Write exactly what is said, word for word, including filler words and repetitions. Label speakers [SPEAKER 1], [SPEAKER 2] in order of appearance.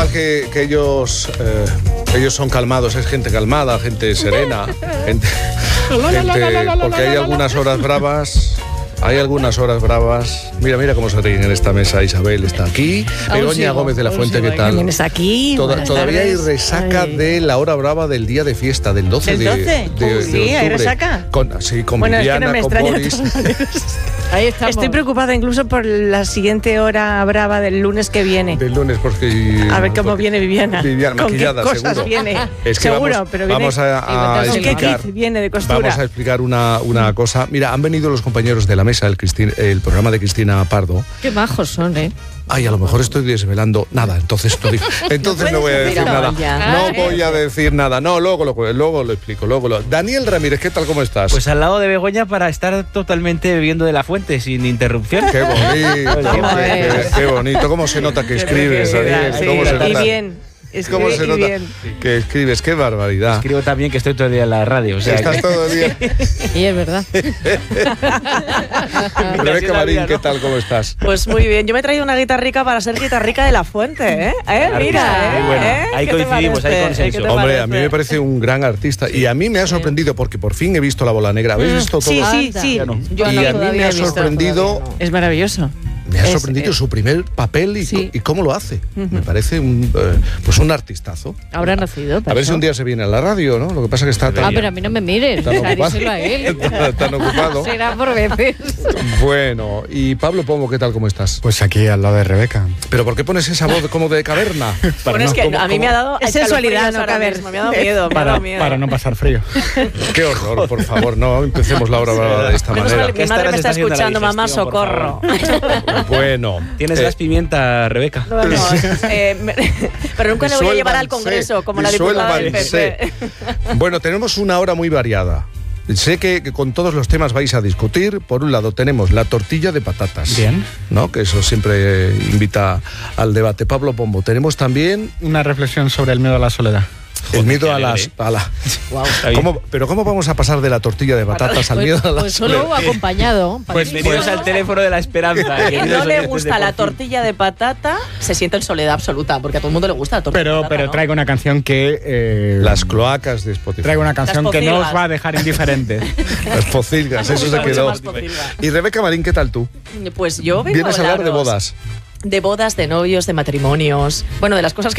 [SPEAKER 1] que, que ellos, eh, ellos son calmados, es gente calmada, gente serena, gente, gente porque hay algunas horas bravas. Hay algunas horas bravas. Mira, mira cómo se ríen en esta mesa. Isabel está aquí. Begoña Gómez de la Fuente, ¿qué tal?
[SPEAKER 2] También está aquí.
[SPEAKER 1] Toda, todavía hay resaca Ay. de la hora brava del día de fiesta, del doce de,
[SPEAKER 2] doce?
[SPEAKER 1] de, de,
[SPEAKER 2] de
[SPEAKER 1] octubre.
[SPEAKER 2] Sí, hay resaca.
[SPEAKER 1] Con, sí, con
[SPEAKER 2] bueno,
[SPEAKER 1] Viviana,
[SPEAKER 2] es que no me
[SPEAKER 1] con Boris.
[SPEAKER 2] Ahí estamos. Estoy preocupada incluso por la siguiente hora brava del lunes que viene.
[SPEAKER 1] Del lunes, porque...
[SPEAKER 2] A ver cómo viene Viviana.
[SPEAKER 1] Viviana,
[SPEAKER 2] ¿Con
[SPEAKER 1] maquillada,
[SPEAKER 2] qué cosas
[SPEAKER 1] seguro.
[SPEAKER 2] viene?
[SPEAKER 1] Es que
[SPEAKER 2] seguro,
[SPEAKER 1] vamos,
[SPEAKER 2] pero viene...
[SPEAKER 1] vamos a, a
[SPEAKER 2] ¿Con
[SPEAKER 1] explicar...
[SPEAKER 2] qué kit viene de costura?
[SPEAKER 1] Vamos a explicar una, una cosa. Mira, han venido los compañeros de la mesa, el, Cristina, el programa de Cristina Pardo.
[SPEAKER 2] Qué majos son, ¿eh?
[SPEAKER 1] Ay, a lo mejor estoy desvelando nada, entonces no, digo, entonces no voy a decir nada. No voy a decir nada. No, luego lo, luego lo explico. Luego lo... Daniel Ramírez, ¿qué tal? ¿Cómo estás?
[SPEAKER 3] Pues al lado de Begoña para estar totalmente bebiendo de la fuente sin interrupción.
[SPEAKER 1] Qué bonito, qué, qué bonito. ¿Cómo se nota que escribes, Daniel?
[SPEAKER 2] Sí,
[SPEAKER 1] ¿Cómo se nota?
[SPEAKER 2] Y bien. Escribe
[SPEAKER 1] ¿Cómo se nota
[SPEAKER 2] bien.
[SPEAKER 1] que escribes? ¡Qué barbaridad!
[SPEAKER 3] Escribo también que estoy todo el día en la radio. O sea,
[SPEAKER 1] Estás
[SPEAKER 3] que...
[SPEAKER 1] todo el día.
[SPEAKER 2] Y es verdad.
[SPEAKER 1] Rebeca Marín, ¿qué tal? ¿Cómo estás?
[SPEAKER 4] Pues muy bien. Yo me he traído una guitarrica para ser guitarrica de la Fuente, ¿eh? ¿Eh? Mira, ¿eh?
[SPEAKER 3] Bueno,
[SPEAKER 4] ¿eh?
[SPEAKER 3] ahí coincidimos, hay consenso.
[SPEAKER 1] Hombre, a mí me parece un gran artista y a mí me ha sorprendido porque por fin he visto La Bola Negra. ¿Habéis visto todo?
[SPEAKER 2] Sí, sí, sí.
[SPEAKER 1] No. Yo y a mí me ha sorprendido...
[SPEAKER 2] Es maravilloso.
[SPEAKER 1] Me ha
[SPEAKER 2] es,
[SPEAKER 1] sorprendido
[SPEAKER 2] es,
[SPEAKER 1] su primer papel y,
[SPEAKER 2] sí.
[SPEAKER 1] y cómo lo hace. Uh-huh. Me parece un, eh, pues un artistazo.
[SPEAKER 2] Habrá nacido.
[SPEAKER 1] A ver si un día se viene a la radio, ¿no? Lo que pasa es que está tan...
[SPEAKER 2] Ah, pero a mí no me mires.
[SPEAKER 1] Tan ocupado.
[SPEAKER 2] A él.
[SPEAKER 1] tan, tan ocupado.
[SPEAKER 2] Será por veces.
[SPEAKER 1] Bueno, y Pablo Pombo, ¿qué tal? ¿Cómo estás?
[SPEAKER 5] Pues aquí al lado de Rebeca.
[SPEAKER 1] ¿Pero por qué pones esa voz como de caverna?
[SPEAKER 4] Bueno, es que
[SPEAKER 1] ¿Cómo,
[SPEAKER 4] a mí
[SPEAKER 1] cómo?
[SPEAKER 4] me ha dado...
[SPEAKER 2] Es sensualidad, no caverna.
[SPEAKER 4] Me ha dado miedo, me ha
[SPEAKER 5] Para,
[SPEAKER 4] dado miedo.
[SPEAKER 5] para no pasar frío.
[SPEAKER 1] Qué horror, por favor, no empecemos la hora brava de esta
[SPEAKER 4] Menos
[SPEAKER 1] manera.
[SPEAKER 4] mal, mi madre me está escuchando, mamá, socorro.
[SPEAKER 1] Bueno.
[SPEAKER 3] ¿Tienes
[SPEAKER 1] eh,
[SPEAKER 3] gas pimienta, Rebeca?
[SPEAKER 4] No, no, eh, me, pero nunca le voy a llevar al Congreso como la diputada del P P.
[SPEAKER 1] Bueno, tenemos una hora muy variada. Sé que, que con todos los temas vais a discutir. Por un lado tenemos la tortilla de patatas.
[SPEAKER 5] Bien.
[SPEAKER 1] ¿No? Que eso siempre eh, invita al debate. Pablo Pombo, tenemos también...
[SPEAKER 5] Una reflexión sobre el miedo a la soledad.
[SPEAKER 1] El miedo a las... A la,
[SPEAKER 2] Wow.
[SPEAKER 1] ¿Cómo, pero ¿cómo vamos a pasar de la tortilla de patatas al
[SPEAKER 2] Pues,
[SPEAKER 1] miedo a la
[SPEAKER 2] pues
[SPEAKER 1] soledad?
[SPEAKER 2] solo acompañado.
[SPEAKER 3] Pues venidos al teléfono de la esperanza.
[SPEAKER 4] Quien no le gusta la tortilla de patata se siente en soledad absoluta, porque a todo el mundo le gusta la tortilla
[SPEAKER 5] Pero,
[SPEAKER 4] de patata,
[SPEAKER 5] pero
[SPEAKER 4] ¿no?
[SPEAKER 5] traigo una canción que... Eh,
[SPEAKER 1] Las cloacas de Spotify.
[SPEAKER 5] Traigo una canción
[SPEAKER 4] Las
[SPEAKER 5] que no os
[SPEAKER 4] pocilgas.
[SPEAKER 5] va a dejar indiferentes.
[SPEAKER 1] Las pocilgas, eso se
[SPEAKER 4] Mucho
[SPEAKER 1] quedó.
[SPEAKER 4] más pocilga.
[SPEAKER 1] Y Rebeca Marín, ¿qué tal tú?
[SPEAKER 4] Pues yo vengo
[SPEAKER 1] Vienes a hablar de
[SPEAKER 4] hablaros
[SPEAKER 1] bodas.
[SPEAKER 4] De bodas, de novios, de matrimonios, bueno, de las cosas que